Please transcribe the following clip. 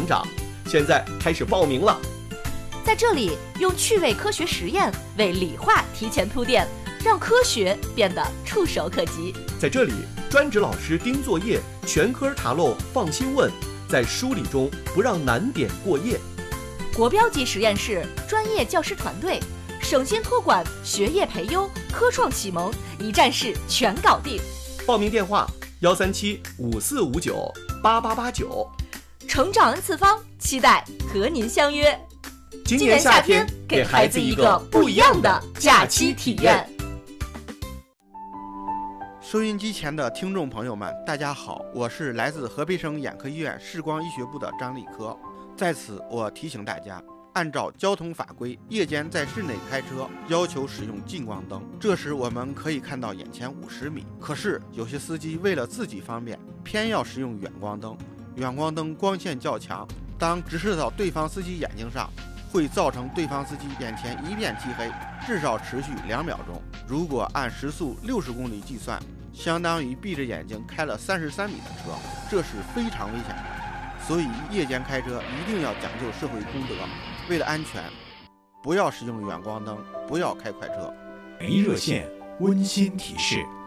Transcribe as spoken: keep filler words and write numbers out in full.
成长。现在开始报名了。 在这里，用趣味科学实验为理化提前铺垫，让科学变得触手可及。 在这里，专职老师盯作业，全科查漏放心问，在梳理中不让难点过夜。 国标级实验室，专业教师团队，省心托管，学业培优，科创启蒙，一站式全搞定。 报名电话：幺三七五四五九八八八九。 成长 N 次方，期待和您相约。 今年夏天，给孩子一个不一样的假期体验。 收音机前的听众朋友们，大家好，我是来自河北省眼科医院视光医学部的张立科。在此，我提醒大家，按照交通法规，夜间在室内开车要求使用近光灯，这时我们可以看到眼前五十米。可是有些司机为了自己方便，偏要使用远光灯。远光灯光线较强，当直射到对方司机眼睛上，会造成对方司机眼前一片漆黑，至少持续两秒钟。如果按时速六十公里计算，相当于闭着眼睛开了三十三米的车，这是非常危险的。所以夜间开车一定要讲究社会公德，为了安全，不要使用远光灯，不要开快车。 热线温馨提示。